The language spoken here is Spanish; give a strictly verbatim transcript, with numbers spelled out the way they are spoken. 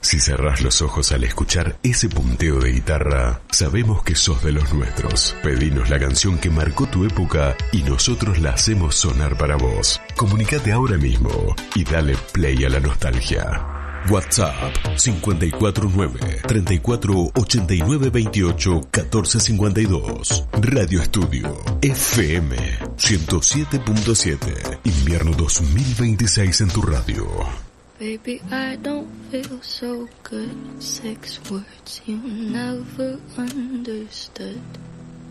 Si cerrás los ojos al escuchar ese punteo de guitarra, sabemos que sos de los nuestros. Pedinos la canción que marcó tu época y nosotros la hacemos sonar para vos. Comunicate ahora mismo y dale play a la nostalgia. WhatsApp cinco cuatro nueve, treinta y cuatro, ochenta y nueve, veintiocho, catorce cincuenta y dos. Radio Estudio F M ciento siete punto siete. Invierno dos mil veintiséis en tu radio. Baby, I don't feel so good. Six words you never understood.